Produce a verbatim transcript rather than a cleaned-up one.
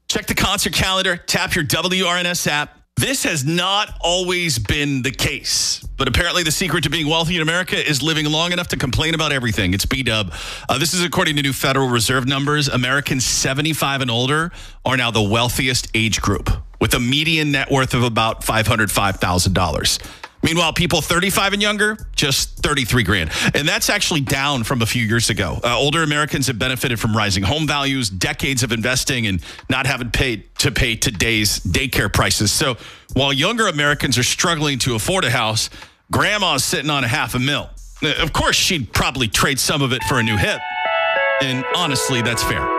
Check the concert calendar. Tap your W R N S app. This has not always been the case, but apparently the secret to being wealthy in America is living long enough to complain about everything. It's B-Dub. Uh, this is according to new Federal Reserve numbers. Americans seventy-five and older are now the wealthiest age group, with a median net worth of about five hundred five thousand dollars. Meanwhile, people thirty-five and younger, just thirty-three grand. And that's actually down from a few years ago. Uh, older Americans have benefited from rising home values, decades of investing, and not having paid to pay today's daycare prices. So while younger Americans are struggling to afford a house, grandma's sitting on a half a mil. Of course, she'd probably trade some of it for a new hip. And honestly, that's fair.